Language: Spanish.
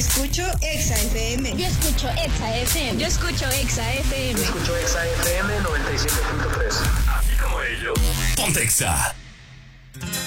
Escucho Exa FM. Yo escucho Exa FM. Yo escucho Exa FM. Yo escucho Exa FM 97.3. Así como ellos. Ponte Exa.